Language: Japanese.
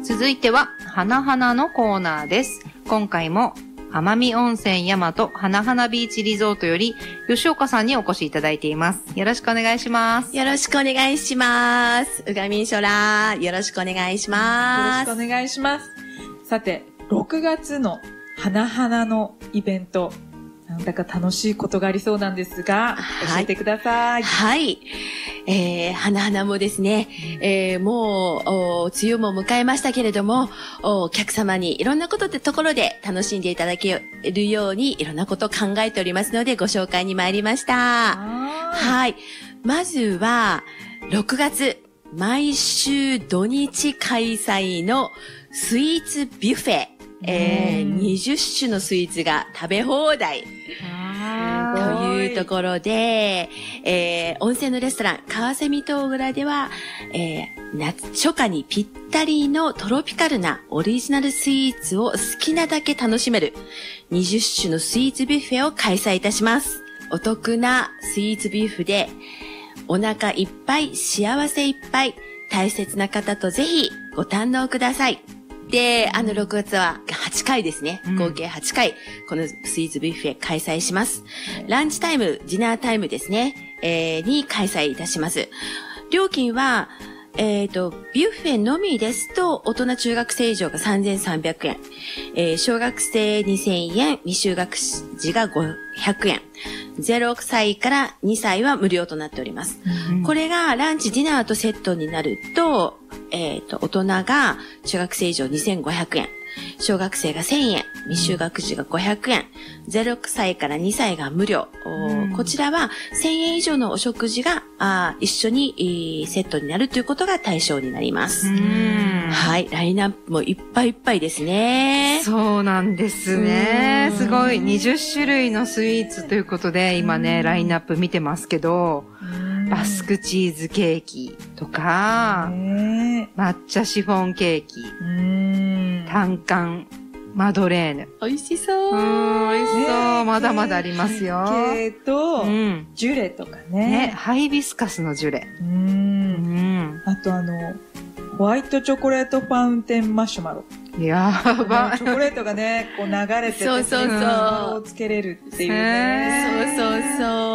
続いては、花々のコーナーです。今回も、奄美温泉大和花々ビーチリゾートより、吉岡さんにお越しいただいています。よろしくお願いします。 よろしくお願いします。うがみんしょら、よろしくお願いします。 よろしくお願いします。さて、6月の花々のイベント、なんだか楽しいことがありそうなんですが、教えてください。 はい。花々もですね、もう、梅雨も迎えましたけれども、お客様にいろんなことってところで楽しんでいただけるように、いろんなことを考えておりますので、ご紹介に参りました。はい。まずは、6月、毎週土日開催のスイーツビュッフェ。20種のスイーツが食べ放題というところで、温泉のレストラン川蝉東蔵では、初夏にぴったりのトロピカルなオリジナルスイーツを好きなだけ楽しめる20種のスイーツビュッフェを開催いたします。お得なスイーツビュッフェでお腹いっぱい幸せいっぱい大切な方とぜひご堪能ください。で、6月は8回ですね。合計8回、このスイーツビュッフェ開催します。ランチタイム、ディナータイムですね、に開催いたします。料金は、ビュッフェのみですと、大人中学生以上が3300円、小学生2000円、未就学児が500円。0歳から2歳は無料となっております。これがランチディナーとセットになると、大人が中学生以上2500円。小学生が1000円、未就学児が500円、0歳から2歳が無料。こちらは1000円以上のお食事が一緒にセットになるということが対象になります。はい、ラインナップもいっぱいいっぱいですね。 そうなんですね。すごい20種類のスイーツということで、今ね、ラインナップ見てますけど、バスクチーズケーキとか、抹茶シフォンケーキ、タンカンマドレーヌ。 美味しそう。 美味しそう。まだまだありますよ。 ケーキと、ジュレとかね。 ハイビスカスのジュレ。 あとホワイトチョコレートファウンテンマシュマロ。 やばい。 チョコレートがね、こう流れてて、 そうそうそう。 をつけれるっていうね。 そうそうそう。